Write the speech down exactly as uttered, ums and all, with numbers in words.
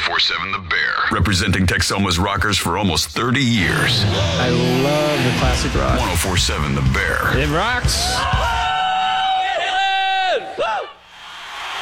four seven The Bear. Representing Texoma's rockers for almost thirty years. I love the classic rock. ten forty-seven The Bear. It rocks.